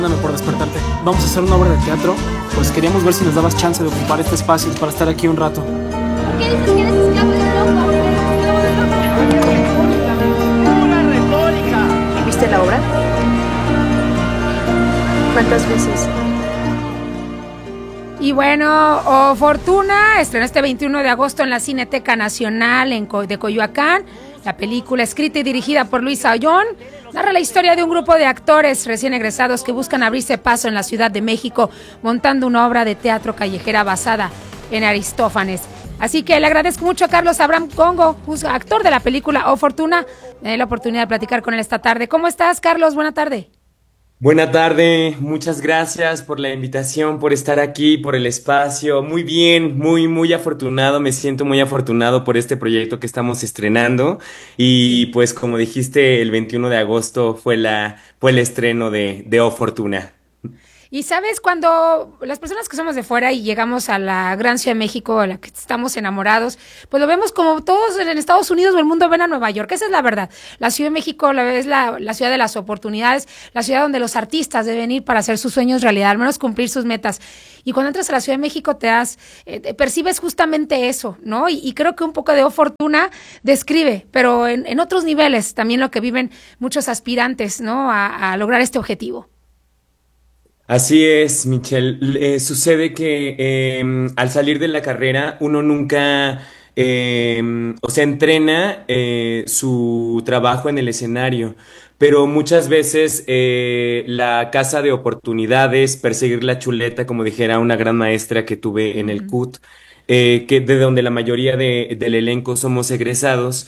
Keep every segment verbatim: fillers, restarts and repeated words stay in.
Perdóname por despertarte. Vamos a hacer una obra de teatro. Pues queríamos ver si nos dabas chance de ocupar este espacio para estar aquí un rato. ¿Por qué dices que eres esclavo de Europa? ¡Pura retórica! ¿Viste la obra? ¿Cuántas veces? Y bueno, O Fortuna estrenó este veintiuno de agosto en la Cineteca Nacional en Co- de Coyoacán. La película, escrita y dirigida por Luis Ayllón, narra la historia de un grupo de actores recién egresados que buscan abrirse paso en la Ciudad de México, montando una obra de teatro callejera basada en Aristófanes. Así que le agradezco mucho a Carlos Abraham Congo, actor de la película O Fortuna, eh, la oportunidad de platicar con él esta tarde. ¿Cómo estás, Carlos? Buena tarde. Buena tarde, muchas gracias por la invitación, por estar aquí, por el espacio. Muy bien, muy, muy afortunado, me siento muy afortunado por este proyecto que estamos estrenando. Y pues como dijiste, el veintiuno de agosto fue la, fue el estreno de, de O Fortuna. Y sabes, cuando las personas que somos de fuera y llegamos a la gran Ciudad de México, a la que estamos enamorados, pues lo vemos como todos en Estados Unidos o el mundo ven a Nueva York. Esa es la verdad. La Ciudad de México la- es la, la ciudad de las oportunidades, la ciudad donde los artistas deben ir para hacer sus sueños realidad, al menos cumplir sus metas. Y cuando entras a la Ciudad de México te das, eh, te percibes justamente eso, ¿no? Y, y creo que un poco de O Fortuna describe, pero en, en otros niveles también lo que viven muchos aspirantes, ¿no? A, a lograr este objetivo. Así es, Michelle. Eh, sucede que eh, al salir de la carrera uno nunca, eh, o sea, entrena eh, su trabajo en el escenario, pero muchas veces eh, la casa de oportunidades, perseguir la chuleta, como dijera una gran maestra que tuve en el Ujú. C U T, eh, que de donde la mayoría de- del elenco somos egresados,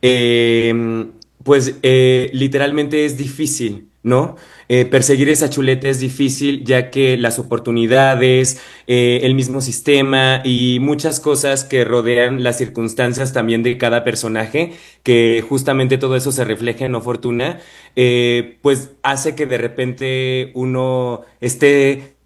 eh, pues eh, literalmente es difícil, ¿no? Eh, perseguir esa chuleta es difícil ya que las oportunidades, eh, el mismo sistema y muchas cosas que rodean las circunstancias también de cada personaje, que justamente todo eso se refleja en O Fortuna, eh, pues hace que de repente uno esté,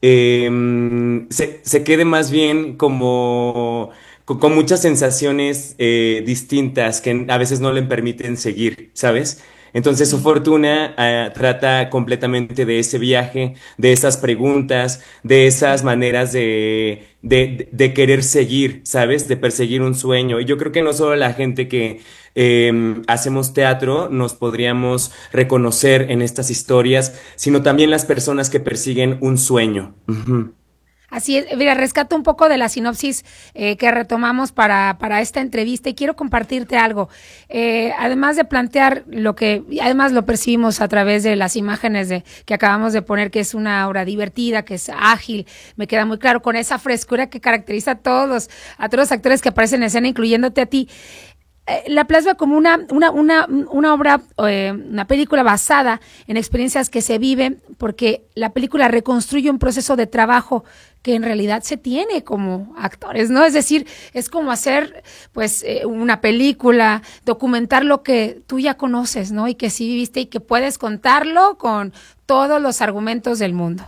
eh, se, se quede más bien como... Con, con muchas sensaciones eh, distintas que a veces no le permiten seguir, ¿sabes? Entonces, su Sí. fortuna ah, trata completamente de ese viaje, de esas preguntas, de esas maneras de, de, de querer seguir, ¿sabes? De perseguir un sueño. Y yo creo que no solo la gente que eh, hacemos teatro nos podríamos reconocer en estas historias, sino también las personas que persiguen un sueño. Ujú. Así es, mira, rescato un poco de la sinopsis eh, que retomamos para, para esta entrevista y quiero compartirte algo. Eh, además de plantear lo que, y además lo percibimos a través de las imágenes de, que acabamos de poner, que es una obra divertida, que es ágil, me queda muy claro, con esa frescura que caracteriza a todos los, a todos los actores que aparecen en escena, incluyéndote a ti. Eh, la plasma como una, una, una, una obra, eh, una película basada en experiencias que se viven, porque la película reconstruye un proceso de trabajo que en realidad se tiene como actores, ¿no? Es decir, es como hacer, pues, eh, una película, documentar lo que tú ya conoces, ¿no? Y que sí viviste y que puedes contarlo con todos los argumentos del mundo.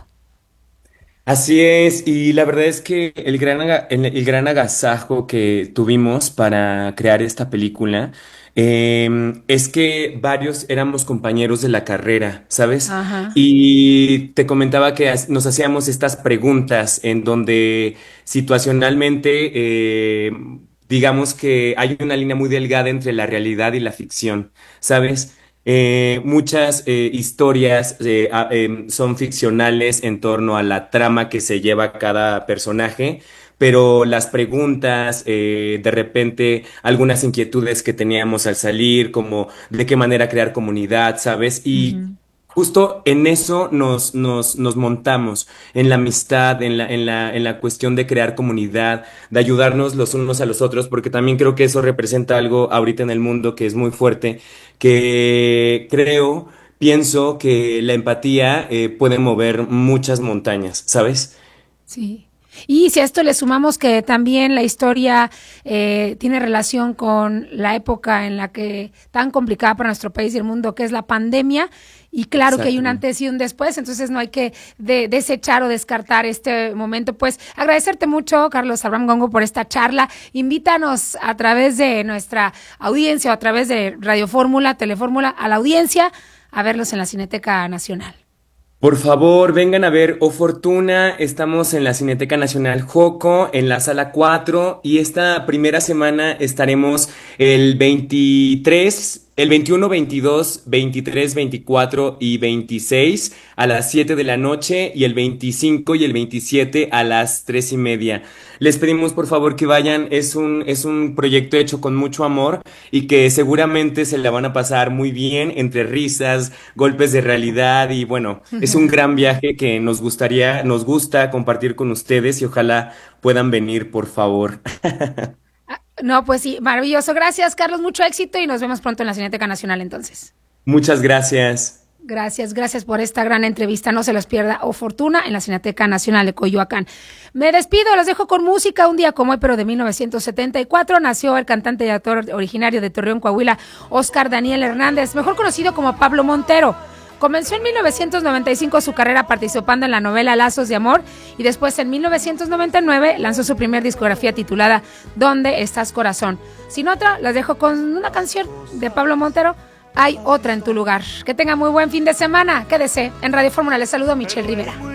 Así es, y la verdad es que el gran, aga- el, el gran agasajo que tuvimos para crear esta película em, es que varios éramos compañeros de la carrera, ¿sabes? Ajá. Y te comentaba que has- nos hacíamos estas preguntas en donde situacionalmente, eh, digamos que hay una línea muy delgada entre la realidad y la ficción, ¿sabes? Eh, muchas eh, historias eh, a- em, son ficcionales en torno a la trama que se lleva cada personaje, pero las preguntas, eh, de repente, algunas inquietudes que teníamos al salir, como de qué manera crear comunidad, ¿sabes? Y Ujú. justo en eso nos, nos, nos montamos, en la amistad, en la, en la, en la cuestión de crear comunidad, de ayudarnos los unos a los otros, porque también creo que eso representa algo ahorita en el mundo que es muy fuerte, que creo, pienso que la empatía eh, puede mover muchas montañas, ¿sabes? Sí. Y si a esto le sumamos que también la historia eh, tiene relación con la época en la que tan complicada para nuestro país y el mundo que es la pandemia, y claro que hay un Exactamente. antes y un después, entonces no hay que de- desechar o descartar este momento. Pues agradecerte mucho, Carlos Abraham Gongo, por esta charla. Invítanos a través de nuestra audiencia o a través de Radio Fórmula, Telefórmula, a la audiencia a verlos en la Cineteca Nacional. Por favor, vengan a ver O Fortuna. Estamos en la Cineteca Nacional Joco, en la sala cuatro, y esta primera semana estaremos el veintitrés, el veintiuno, veintidós, veintitrés, veinticuatro y veintiséis a las siete de la noche, y el veinticinco y el veintisiete a las tres y media. Les pedimos por favor que vayan. Es un, es un proyecto hecho con mucho amor y que seguramente se la van a pasar muy bien entre risas, golpes de realidad, y bueno, es un gran viaje que nos gustaría, nos gusta compartir con ustedes, y ojalá puedan venir, por favor. No, pues sí, maravilloso. Gracias, Carlos, mucho éxito y nos vemos pronto en la Cineteca Nacional entonces. Muchas gracias. Gracias, gracias por esta gran entrevista. No se los pierda, O Fortuna, en la Cineteca Nacional de Coyoacán. Me despido, los dejo con música. Un día como hoy, pero de mil novecientos setenta y cuatro, nació el cantante y actor originario de Torreón, Coahuila, Óscar Daniel Hernández, mejor conocido como Pablo Montero. Comenzó en mil novecientos noventa y cinco su carrera participando en la novela Lazos de Amor, y después en mil novecientos noventa y nueve lanzó su primer discografía titulada ¿Dónde estás, corazón? Sin otra, las dejo con una canción de Pablo Montero, Hay otra en tu lugar. Que tenga muy buen fin de semana. Quédese en Radio Fórmula. Les saludo, Michelle Rivera.